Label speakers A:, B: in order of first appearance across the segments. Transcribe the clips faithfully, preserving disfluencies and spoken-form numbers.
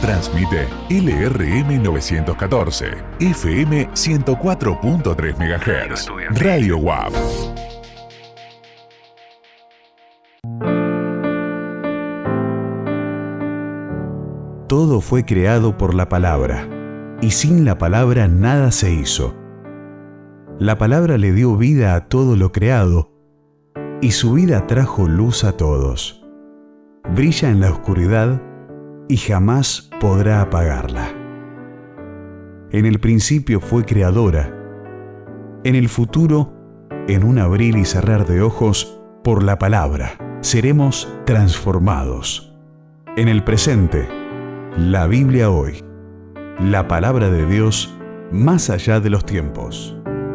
A: Transmite L R M novecientos catorce, F M ciento cuatro punto tres megahertz, Radio U A P.
B: Todo fue creado por la palabra, y sin la palabra nada se hizo. La palabra le dio vida a todo lo creado, y su vida trajo luz a todos. Brilla en la oscuridad y jamás podrá apagarla. En el principio fue creadora. En el futuro, en un abrir y cerrar de ojos, por la palabra, seremos transformados. En el presente, la Biblia hoy, la palabra de Dios más allá de los tiempos.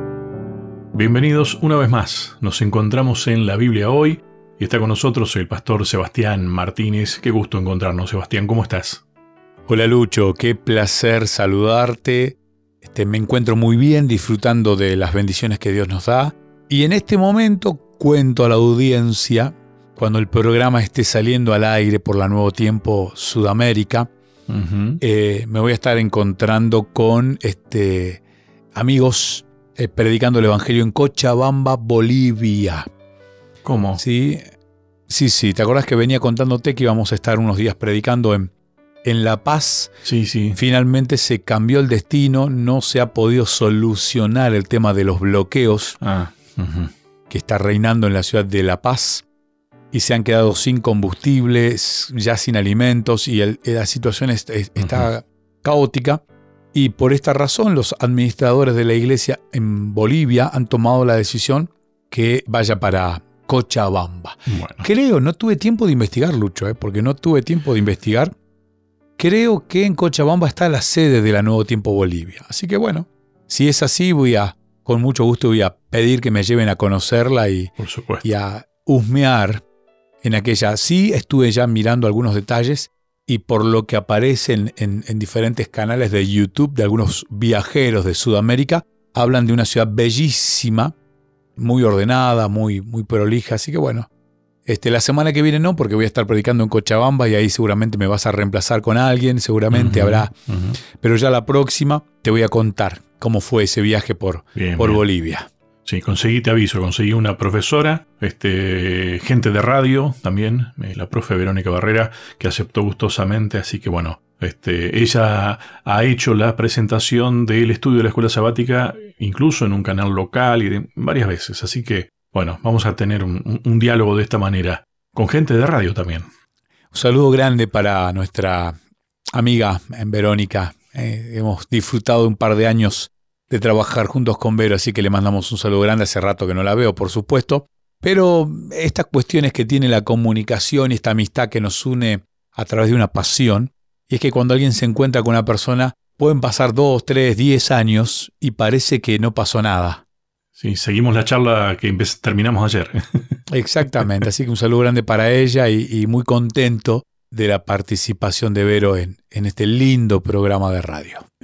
C: Bienvenidos una vez más. Nos encontramos en la Biblia hoy y está con nosotros el pastor Sebastián Martínez. Qué gusto encontrarnos, Sebastián. ¿Cómo estás?
D: Hola Lucho, qué placer saludarte. Este, me encuentro muy bien disfrutando de las bendiciones que Dios nos da. Y en este momento cuento a la audiencia, cuando el programa esté saliendo al aire por la Nuevo Tiempo Sudamérica, uh-huh. eh, me voy a estar encontrando con este, amigos eh, predicando el Evangelio en Cochabamba, Bolivia.
C: ¿Cómo?
D: Sí, sí, sí. ¿Te acordás que venía contándote que íbamos a estar unos días predicando en, en La Paz?
C: Sí, sí.
D: Finalmente se cambió el destino, no se ha podido solucionar el tema de los bloqueos
C: ah, uh-huh.
D: que está reinando en la ciudad de La Paz y se han quedado sin combustible, ya sin alimentos y el, la situación es, es, está uh-huh. caótica. Y por esta razón los administradores de la iglesia en Bolivia han tomado la decisión que vaya para Cochabamba.
C: Bueno.
D: Creo, no tuve tiempo de investigar, Lucho, ¿eh? porque no tuve tiempo de investigar. Creo que en Cochabamba está la sede de la Nuevo Tiempo Bolivia. Así que bueno, si es así, voy a, con mucho gusto voy a pedir que me lleven a conocerla y,
C: Por supuesto.
D: y a husmear en aquella. Sí, estuve ya mirando algunos detalles y por lo que aparecen en, en diferentes canales de YouTube de algunos viajeros de Sudamérica, hablan de una ciudad bellísima, muy ordenada, muy, muy prolija. Así que bueno, este, la semana que viene no, porque voy a estar predicando en Cochabamba y ahí seguramente me vas a reemplazar con alguien, seguramente uh-huh, habrá. Uh-huh. Pero ya la próxima te voy a contar cómo fue ese viaje por,
C: bien,
D: por
C: bien.
D: Bolivia.
C: Sí, conseguí, te aviso, conseguí una profesora, este, gente de radio también, la profe Verónica Barrera, que aceptó gustosamente, así que bueno, este, ella ha hecho la presentación del estudio de la escuela sabática, incluso en un canal local y de, varias veces, así que bueno, vamos a tener un, un, un diálogo de esta manera, con gente de radio también.
D: Un saludo grande para nuestra amiga Verónica, eh, hemos disfrutado un par de años de trabajar juntos con Vero, así que le mandamos un saludo grande. Hace rato que no la veo, por supuesto, pero estas cuestiones que tiene la comunicación y esta amistad que nos une a través de una pasión, y es que cuando alguien se encuentra con una persona, pueden pasar dos, tres, diez años y parece que no pasó nada.
C: Sí, seguimos la charla que empe- terminamos ayer.
D: Exactamente, así que un saludo grande para ella y, y muy contento de la participación de Vero en, en este lindo programa de radio.